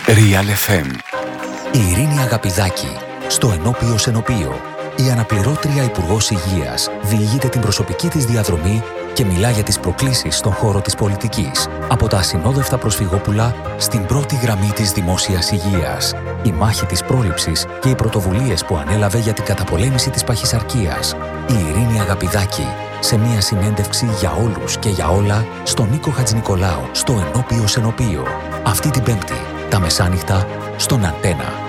Real FM. Η Ειρήνη Αγαπηδάκη, στο Ενώπιο Σενοπείο, η αναπληρώτρια Υπουργός Υγείας, διηγείται την προσωπική της διαδρομή και μιλά για τις προκλήσεις στον χώρο της πολιτικής. Από τα ασυνόδευτα προσφυγόπουλα στην πρώτη γραμμή της δημόσιας υγείας. Η μάχη της πρόληψης και οι πρωτοβουλίες που ανέλαβε για την καταπολέμηση της παχυσαρκίας. Η Ειρήνη Αγαπηδάκη, σε μια συνέντευξη για όλους και για όλα, στον Νίκο Χατζηνικολάου, στο Ενώπιο Σενοπείο. Αυτή την Πέμπτη, τα μεσάνυχτα, στον Αντένα.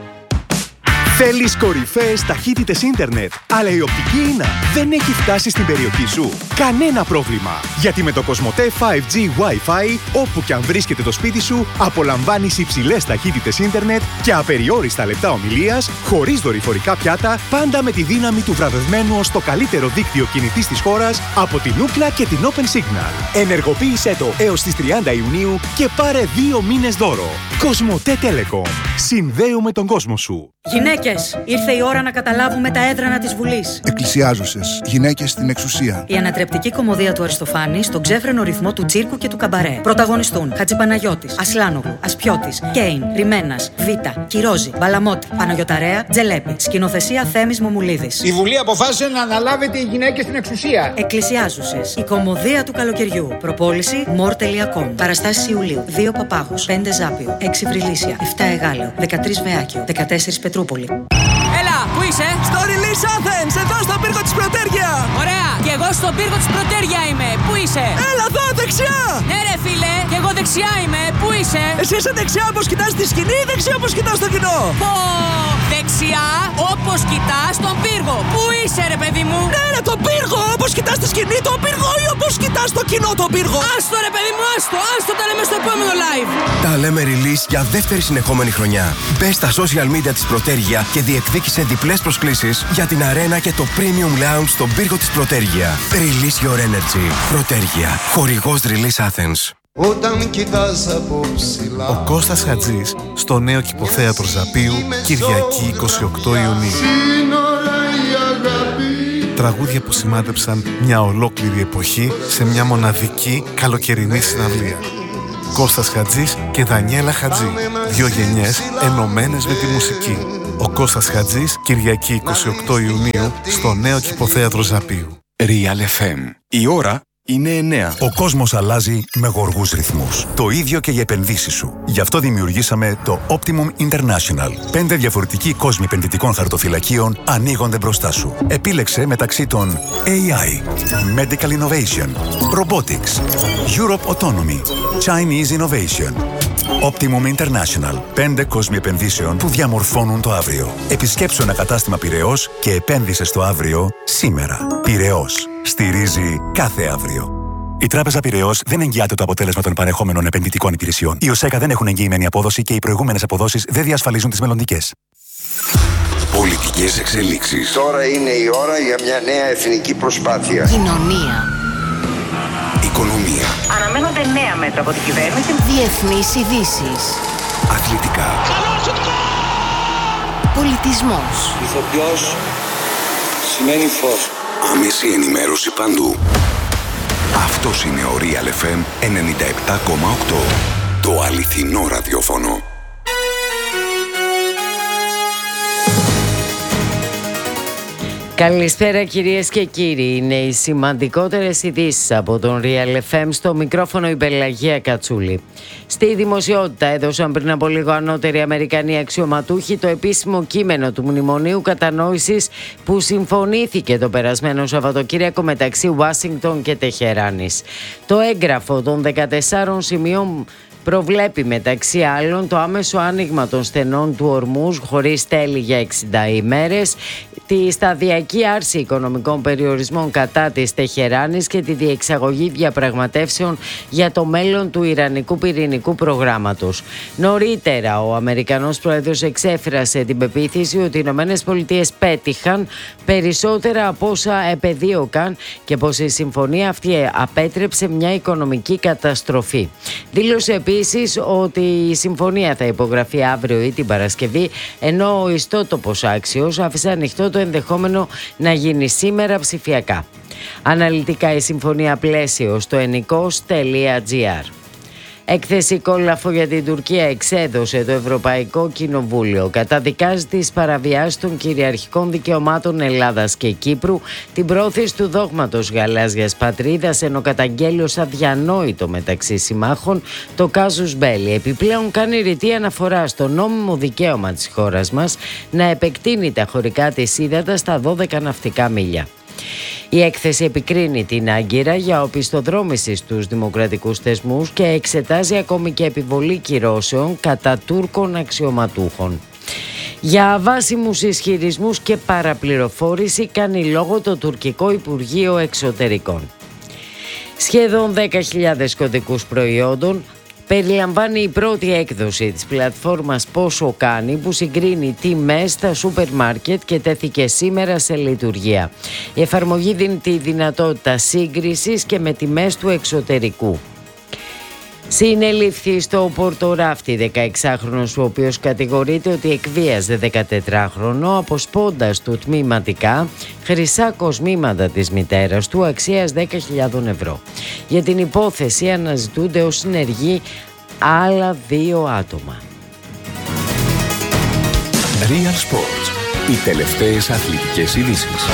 Θέλεις κορυφαίες ταχύτητες ίντερνετ, αλλά η οπτική ίνα δεν έχει φτάσει στην περιοχή σου? Κανένα πρόβλημα! Γιατί με το Κοσμοτέ 5G Wi-Fi, όπου και αν βρίσκεται το σπίτι σου, απολαμβάνεις υψηλές ταχύτητες ίντερνετ και απεριόριστα λεπτά ομιλίας, χωρίς δορυφορικά πιάτα, πάντα με τη δύναμη του βραβευμένου ως το καλύτερο δίκτυο κινητής της χώρας από την Ookla και την Open Signal. Ενεργοποίησέ το έως τις 30 Ιουνίου και πάρε 2 μήνες δώρο. Κοσμοτέ Telecom. Συνδέουμε τον κόσμο σου. Γυναίκες, ήρθε η ώρα να καταλάβουμε τα έδρανα της Βουλής. Εκκλησιάζωσες, γυναίκες στην εξουσία. Η ανατρεπτική κωμωδία του Αριστοφάνη στον ξέφρενο ρυθμό του τσίρκου και του καμπαρέ. Πρωταγωνιστούν Χατζηπαναγιώτης, Ασλάνογλου, Ασπιώτης, Κέιν, Ριμένας, Βίτα, Κυρόζη, Μπαλαμότη, Παναγιωταρέα, Τζελέπη. Σκηνοθεσία Θέμης Μομουλίδης. Η Βουλή αποφάσισε να αναλάβετε οι γυναίκες στην εξουσία. Εκκλησιάζωσες, η κωμωδία του καλοκαιριού. Προπόληση more.com. Παραστάσεις Ιουλίου. 2 Παπάγους, 5 Ζάπιο, 6 Βρυλίσια, 7 Εγάλεο, 13 Βεάκιο, 14 Πετρούπολη. Έλα, πού είσαι? Στο Release Athens, εδώ στον πύργο της Πρωτέρια. Ωραία, και εγώ στον πύργο της Πρωτέρια είμαι. Πού είσαι? Έλα εδώ, δεξιά. Ναι ρε φίλε, και εγώ δεξιά είμαι. Πού είσαι? Εσύ είσαι δεξιά όπως κοιτάς τη σκηνή ή δεξιά όπως κοιτάς το κοινό? Πω, δεξιά όπως κοιτάς τον πύργο. Πού είσαι ρε παιδί μου? Ναι ρε, τον πύργο, όπως κοιτάς τη σκηνή τον πύργο ή όπως κοιτάς το κοινό τον πύργο? Άστο ρε παιδί μου, άστο τα λέμε στο επόμενο live. Τα λέμε Release για δεύτερη συνεχόμενη χρονιά. Μπες στα social media της Πρωτέρια και διεκδίκησε διπλές προσκλήσεις για την αρένα και το Premium Lounge στον πύργο της Πρωτέρια. Release your energy. Πρωτέρια. Χορηγός Release Athens. Όταν κοιτάς από ψηλά. Ο Κώστας Χατζής στο νέο κηποθέατρο Ζαπίου, Κυριακή 28 Ιουνίου. Τραγούδια που σημάδεψαν μια ολόκληρη εποχή σε μια μοναδική καλοκαιρινή συναυλία. Κώστας Χατζής και Δανιέλα Χατζή. 2 γενιές ενωμένες με τη μουσική. Ο Κώστας Χατζής, Κυριακή 28 Ιουνίου, στο νέο κηποθέατρο Ζαπίου. Real FM. Η ώρα είναι 9. Ο κόσμος αλλάζει με γοργούς ρυθμούς. Το ίδιο και οι επενδύσεις σου. Γι' αυτό δημιουργήσαμε το Optimum International. 5 διαφορετικοί κόσμοι επενδυτικών χαρτοφυλακίων ανοίγονται μπροστά σου. Επίλεξε μεταξύ των AI, Medical Innovation, Robotics, Europe Autonomy, Chinese Innovation. Optimum International. 5 κόσμοι επενδύσεων που διαμορφώνουν το αύριο. Επισκέψου ένα κατάστημα Πειραιώς και επένδυσε στο αύριο σήμερα. Πειραιώς. Στηρίζει κάθε αύριο. Η Τράπεζα Πειραιώς δεν εγγυάται το αποτέλεσμα των παρεχόμενων επενδυτικών υπηρεσιών. Οι ΟΣΕΚΑ δεν έχουν εγγυημένη απόδοση και οι προηγούμενες αποδόσεις δεν διασφαλίζουν τις μελλοντικές. Πολιτικές εξελίξεις. Τώρα είναι η ώρα για μια νέα εθνική προσπάθεια. Κοινωνία. Οικονομία. Αναμένονται νέα μέτρα από την κυβέρνηση. Διεθνείς ειδήσεις. Αθλητικά. Πολιτισμός. Ηθοποιός σημαίνει φως. Άμεση ενημέρωση παντού. Αυτός είναι ο Real FM 97,8. Το αληθινό ραδιόφωνο. Καλησπέρα κυρίες και κύριοι. Είναι οι σημαντικότερες ειδήσεις από τον Real FM. Στο μικρόφωνο η Πελαγία Κατσούλη. Στη δημοσιότητα έδωσαν πριν από λίγο ανώτεροι Αμερικανοί αξιωματούχοι το επίσημο κείμενο του Μνημονίου Κατανόησης που συμφωνήθηκε το περασμένο Σαββατοκύριακο μεταξύ Ουάσιγκτον και Τεχεράνης. Το έγγραφο των 14 σημείων προβλέπει μεταξύ άλλων το άμεσο άνοιγμα των στενών του Ορμούζ χωρίς τέλη για 60 ημέρες, τη σταδιακή άρση οικονομικών περιορισμών κατά της Τεχεράνης και τη διεξαγωγή διαπραγματεύσεων για το μέλλον του Ιρανικού πυρηνικού προγράμματος. Νωρίτερα, ο Αμερικανός Πρόεδρος εξέφρασε την πεποίθηση ότι οι ΗΠΑ πέτυχαν περισσότερα από όσα επεδίωκαν και πως η συμφωνία αυτή απέτρεψε μια οικονομική καταστροφή. Δήλωσε επίσης ότι η συμφωνία θα υπογραφεί αύριο ή την Παρασκευή, ενώ ο ιστότοπος Άξιος άφησε ανοιχτό το ενδεχόμενο να γίνει σήμερα ψηφιακά. Αναλυτικά η συμφωνία πλαίσιο στο ennikos.gr. Έκθεση κόλαφο για την Τουρκία εξέδωσε το Ευρωπαϊκό Κοινοβούλιο. Καταδικάζει τις παραβιάσεις των κυριαρχικών δικαιωμάτων Ελλάδας και Κύπρου, την πρόθεση του δόγματος γαλάζιας πατρίδας, ενώ καταγγέλει ως αδιανόητο μεταξύ συμμάχων το κάζους μπέλι. Επιπλέον κάνει ρητή αναφορά στο νόμιμο δικαίωμα της χώρας μας να επεκτείνει τα χωρικά της ύδατα στα 12 ναυτικά μίλια. Η έκθεση επικρίνει την Άγκυρα για οπισθοδρόμηση στους δημοκρατικούς θεσμούς και εξετάζει ακόμη και επιβολή κυρώσεων κατά Τούρκων αξιωματούχων. Για αβάσιμους ισχυρισμούς και παραπληροφόρηση κάνει λόγο το τουρκικό Υπουργείο Εξωτερικών. Σχεδόν 10.000 κωδικούς προϊόντων περιλαμβάνει η πρώτη έκδοση της πλατφόρμας Πόσο Κάνει, που συγκρίνει τιμές στα σούπερ μάρκετ και τέθηκε σήμερα σε λειτουργία. Η εφαρμογή δίνει τη δυνατότητα σύγκρισης και με τιμές του εξωτερικού. Συνελήφθη στο Πορτοράφτη 16χρονος, ο οποίος κατηγορείται ότι εκβίαζε 14χρονο αποσπώντας του τμήματικά χρυσά κοσμήματα της μητέρας του αξίας 10.000 ευρώ. Για την υπόθεση αναζητούνται ως συνεργοί άλλα 2 άτομα. Real Sports. Οι τελευταίες αθλητικές ειδήσεις.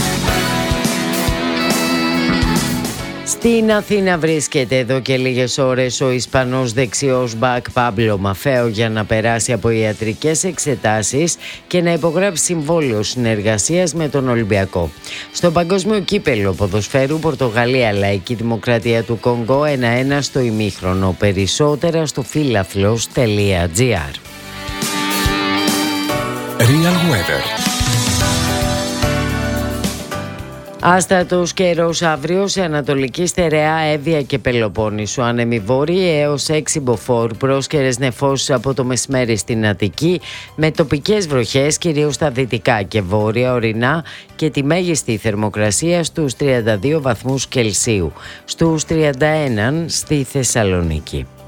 Στην Αθήνα βρίσκεται εδώ και λίγες ώρες ο Ισπανός δεξιός μπακ Πάμπλο Μαφέο για να περάσει από ιατρικές εξετάσεις και να υπογράψει συμβόλαιο συνεργασίας με τον Ολυμπιακό. Στο Παγκόσμιο Κύπελλο Ποδοσφαίρου Πορτογαλία Λαϊκή Δημοκρατία του Κονγκό 1-1 στο ημίχρονο. Περισσότερα στο φίλαθλος.gr. Real Weather. Άστατος καιρός αύριο σε Ανατολική Στερεά, Εύβοια και Πελοπόννησο. Άνεμοι βόρειοι έως 6 μποφόρ. Πρόσκαιρες νεφώσεις από το μεσημέρι στην Αττική, με τοπικές βροχές κυρίως στα δυτικά και βόρεια ορεινά και τη μέγιστη θερμοκρασία στους 32 βαθμούς Κελσίου. Στους 31 στη Θεσσαλονίκη.